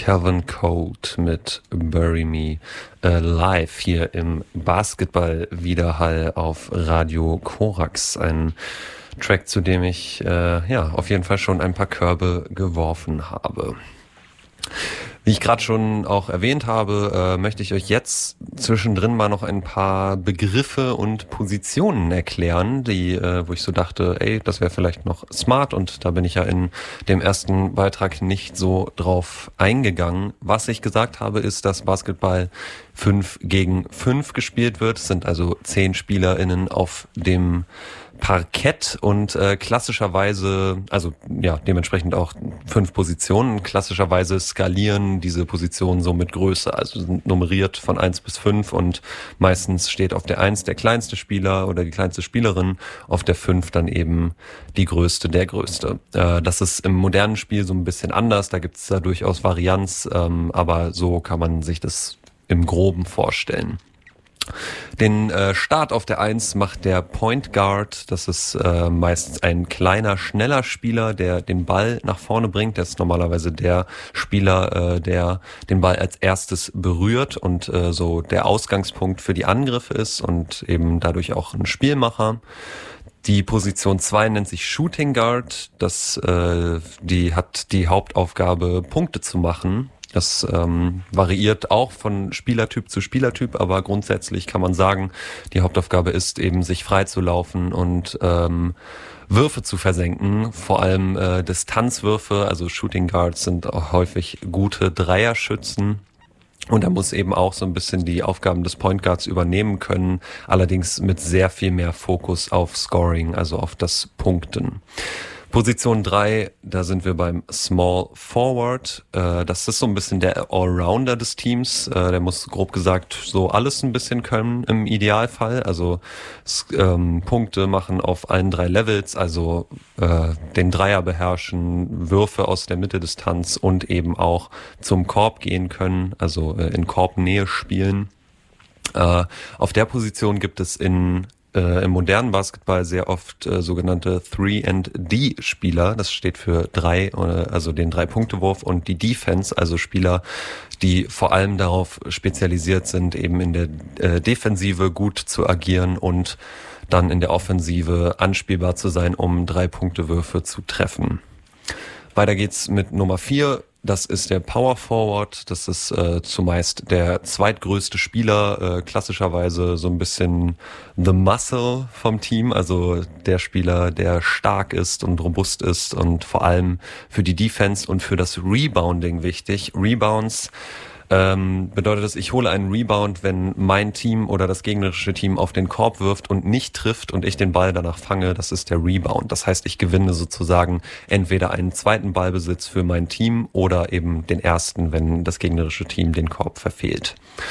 Calvin Code mit Bury Me Alive hier im Basketball-Widerhall auf Radio Korax. Ein Track, zu dem ich auf jeden Fall schon ein paar Körbe geworfen habe. Wie ich gerade schon auch erwähnt habe, möchte ich euch jetzt zwischendrin mal noch ein paar Begriffe und Positionen erklären, wo ich so dachte, das wäre vielleicht noch smart, und da bin ich ja in dem ersten Beitrag nicht so drauf eingegangen. Was ich gesagt habe, ist, dass Basketball 5 gegen 5 gespielt wird. Es sind also 10 SpielerInnen auf dem Parkett und klassischerweise, also ja, dementsprechend auch 5 Positionen. Klassischerweise skalieren diese Positionen so mit Größe, also sind nummeriert von 1 bis 5, und meistens steht auf der 1 der kleinste Spieler oder die kleinste Spielerin, auf der 5 dann eben die größte, der größte. Das ist im modernen Spiel so ein bisschen anders, da gibt es da durchaus Varianz, aber so kann man sich das im Groben vorstellen. Den Start auf der 1 macht der Point Guard. Das ist meistens ein kleiner, schneller Spieler, der den Ball nach vorne bringt. Der ist normalerweise der Spieler, der den Ball als erstes berührt und so der Ausgangspunkt für die Angriffe ist und eben dadurch auch ein Spielmacher. Die Position 2 nennt sich Shooting Guard. Die hat die Hauptaufgabe, Punkte zu machen. Das variiert auch von Spielertyp zu Spielertyp, aber grundsätzlich kann man sagen, die Hauptaufgabe ist eben, sich freizulaufen und Würfe zu versenken, vor allem Distanzwürfe. Also Shooting Guards sind auch häufig gute Dreierschützen. Und er muss eben auch so ein bisschen die Aufgaben des Point Guards übernehmen können, allerdings mit sehr viel mehr Fokus auf Scoring, also auf das Punkten. Position 3, da sind wir beim Small Forward. Das ist so ein bisschen der Allrounder des Teams. Der muss grob gesagt so alles ein bisschen können im Idealfall. Also Punkte machen auf allen 3 Levels, also den Dreier beherrschen, Würfe aus der Mitteldistanz und eben auch zum Korb gehen können, also in Korbnähe spielen. Auf der Position gibt es im modernen Basketball sehr oft sogenannte 3&D-Spieler. Das steht für 3, also den 3-Punkte-Wurf, und die Defense, also Spieler, die vor allem darauf spezialisiert sind, eben in der Defensive gut zu agieren und dann in der Offensive anspielbar zu sein, um 3-Punkte-Würfe zu treffen. Weiter geht's mit Nummer 4. Das ist der Power Forward. Das ist zumeist der zweitgrößte Spieler, klassischerweise so ein bisschen the muscle vom Team, also der Spieler, der stark ist und robust ist und vor allem für die Defense und für das Rebounding wichtig. Rebounds bedeutet das, ich hole einen Rebound, wenn mein Team oder das gegnerische Team auf den Korb wirft und nicht trifft und ich den Ball danach fange. Das ist der Rebound. Das heißt, ich gewinne sozusagen entweder einen zweiten Ballbesitz für mein Team oder eben den ersten, wenn das gegnerische Team den Korb verfehlt.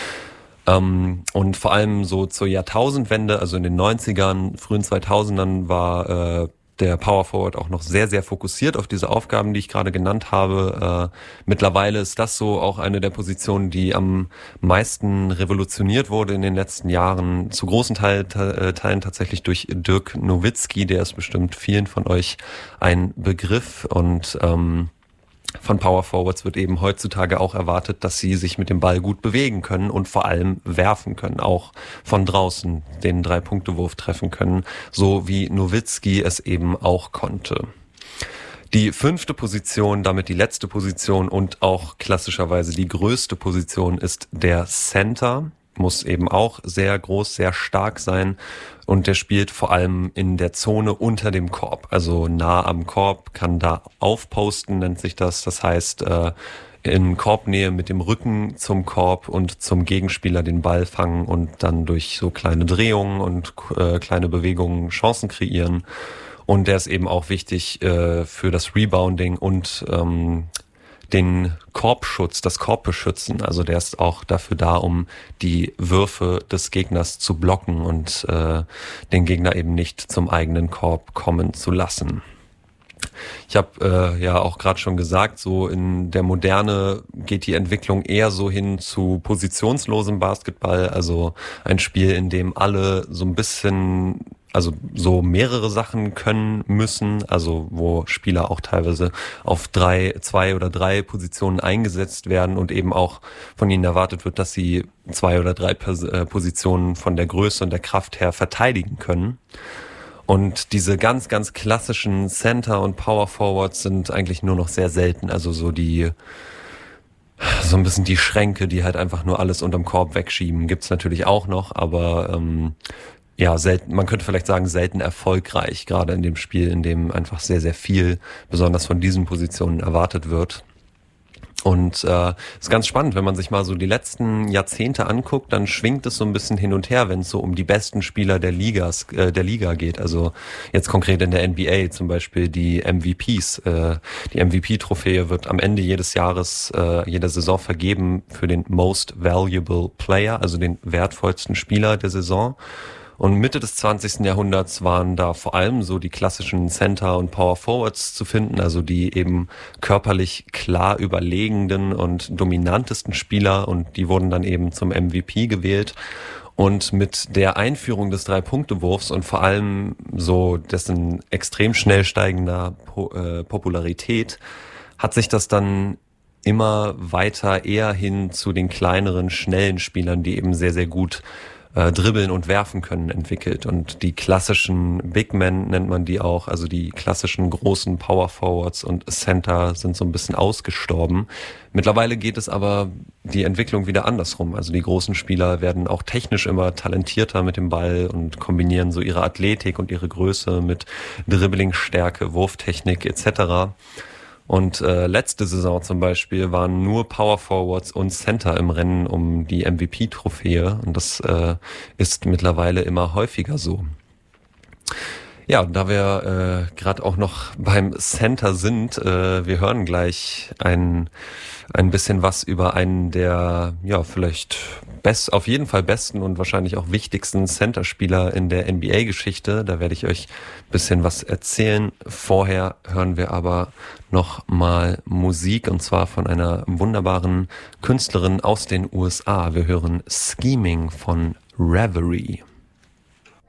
Und vor allem so zur Jahrtausendwende, also in den 90ern, frühen 2000ern war der Power Forward auch noch sehr, sehr fokussiert auf diese Aufgaben, die ich gerade genannt habe. Mittlerweile ist das so auch eine der Positionen, die am meisten revolutioniert wurde in den letzten Jahren. Zu großen Teilen tatsächlich durch Dirk Nowitzki, der ist bestimmt vielen von euch ein Begriff. Und von Power Forwards wird eben heutzutage auch erwartet, dass sie sich mit dem Ball gut bewegen können und vor allem werfen können, auch von draußen den 3-Punkte-Wurf treffen können, so wie Nowitzki es eben auch konnte. Die 5. Position, damit die letzte Position und auch klassischerweise die größte Position, ist der Center. Muss eben auch sehr groß, sehr stark sein, und der spielt vor allem in der Zone unter dem Korb, also nah am Korb, kann da aufposten, nennt sich das. Das heißt, in Korbnähe mit dem Rücken zum Korb und zum Gegenspieler den Ball fangen und dann durch so kleine Drehungen und kleine Bewegungen Chancen kreieren. Und der ist eben auch wichtig für das Rebounding und den Korbschutz, das Korbbeschützen. Also der ist auch dafür da, um die Würfe des Gegners zu blocken und den Gegner eben nicht zum eigenen Korb kommen zu lassen. Ich habe ja auch gerade schon gesagt, so in der Moderne geht die Entwicklung eher so hin zu positionslosem Basketball, also ein Spiel, in dem alle so ein bisschen also so mehrere Sachen können müssen, also wo Spieler auch teilweise auf 2 oder 3 Positionen eingesetzt werden und eben auch von ihnen erwartet wird, dass sie 2 oder 3 Positionen von der Größe und der Kraft her verteidigen können. Und diese ganz, ganz klassischen Center- und Power-Forwards sind eigentlich nur noch sehr selten. Also so ein bisschen die Schränke, die halt einfach nur alles unterm Korb wegschieben, gibt's natürlich auch noch, aber ja, selten, man könnte vielleicht sagen, selten erfolgreich, gerade in dem Spiel, in dem einfach sehr, sehr viel, besonders von diesen Positionen erwartet wird. Und ist ganz spannend, wenn man sich mal so die letzten Jahrzehnte anguckt, dann schwingt es so ein bisschen hin und her, wenn es so um die besten Spieler der Liga geht. Also jetzt konkret in der NBA zum Beispiel die MVPs. Die MVP-Trophäe wird am Ende jedes Jahres, jeder Saison vergeben für den Most Valuable Player, also den wertvollsten Spieler der Saison. Und Mitte des 20. Jahrhunderts waren da vor allem so die klassischen Center- und Power-Forwards zu finden, also die eben körperlich klar überlegenden und dominantesten Spieler, und die wurden dann eben zum MVP gewählt. Und mit der Einführung des Drei-Punkte-Wurfs und vor allem so dessen extrem schnell steigender Popularität hat sich das dann immer weiter eher hin zu den kleineren, schnellen Spielern, die eben sehr, sehr gut dribbeln und werfen können, entwickelt. Und die klassischen Big Men nennt man die auch, also die klassischen großen Power Forwards und Center sind so ein bisschen ausgestorben. Mittlerweile geht es aber die Entwicklung wieder andersrum. Also die großen Spieler werden auch technisch immer talentierter mit dem Ball und kombinieren so ihre Athletik und ihre Größe mit Dribblingstärke, Wurftechnik etc. Und letzte Saison zum Beispiel waren nur Power Forwards und Center im Rennen um die MVP-Trophäe. Und das ist mittlerweile immer häufiger so. Ja, und da wir gerade auch noch beim Center sind, wir hören gleich ein bisschen was über einen der, ja, vielleicht auf jeden Fall besten und wahrscheinlich auch wichtigsten Center-Spieler in der NBA-Geschichte. Da werde ich euch ein bisschen was erzählen. Vorher hören wir aber noch mal Musik, und zwar von einer wunderbaren Künstlerin aus den USA. Wir hören Scheming von Reverie.